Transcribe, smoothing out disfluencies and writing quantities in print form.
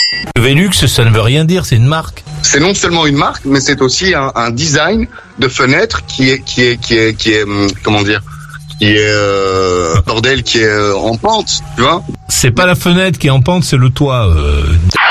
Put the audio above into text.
Velux, ça ne veut rien dire, c'est une marque. C'est non seulement une marque, mais c'est aussi un design de fenêtre qui est comment dire, qui est en pente, tu vois. C'est pas la fenêtre qui est en pente, c'est le toit.